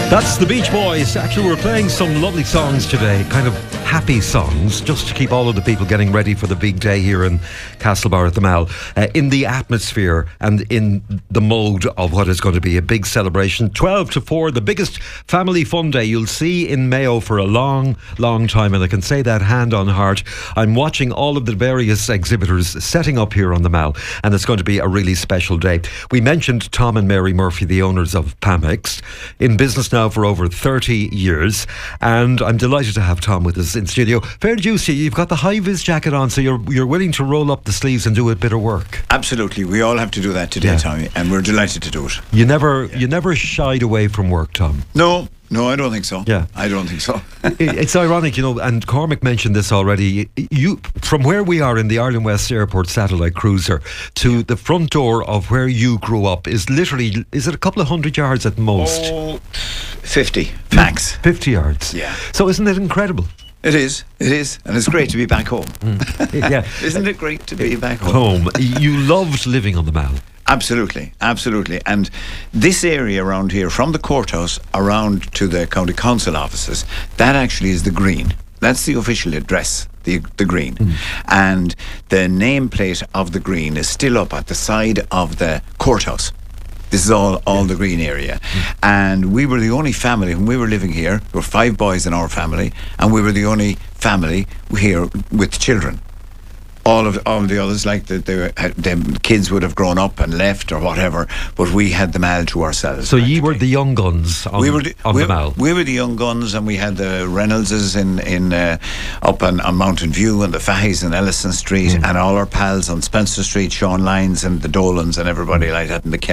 That's the Beach Boys. Actually, we're playing some lovely songs today, kind of happy songs, just to keep all of the people getting ready for the big day here in Castlebar at the Mall, in the atmosphere and in the mode of what is going to be a big celebration. 12 to 4, the biggest family fun day you'll see in Mayo for a long, long time, and I can say that hand on heart. I'm watching all of the various exhibitors setting up here on the Mall, and it's going to be a really special day. We mentioned Tom and Mary Murphy, the owners of Pamex, in business now for over 30 years, and I'm delighted to have Tom with us in studio. Fair dues to you, you've got the high-vis jacket on, so you're willing to roll up the sleeves and do a bit of work. Absolutely, we all have to do that today, Tommy, and we're delighted to do it. You never shied away from work, Tom. No, I don't think so. Yeah, I don't think so. It's ironic, and Cormac mentioned this already. You, from where we are in the Ireland West Airport satellite cruiser to the front door of where you grew up is literally, is it a couple of 100 yards at most? Oh, 50 max. 50 yards. Yeah. So isn't it incredible? It is, and it's great to be back home. Yeah. Isn't it great to be back home? You loved living on the Mall. Absolutely. And this area around here, from the courthouse around to the county council offices, that actually is the Green. That's the official address, the Green. And the nameplate of the Green is still up at the side of the courthouse. This is all the Green area. And we were the only family, when we were living here, there were 5 boys in our family, and we were the only family here with children. All of the others, like the kids would have grown up and left or whatever, but we had the Mall to ourselves. So you were the young guns on the Mall. We were the young guns, and we had the Reynoldses in up on Mountain View, and the Fahys in Ellison Street, and all our pals on Spencer Street, Sean Lyons and the Dolans and everybody like that, and the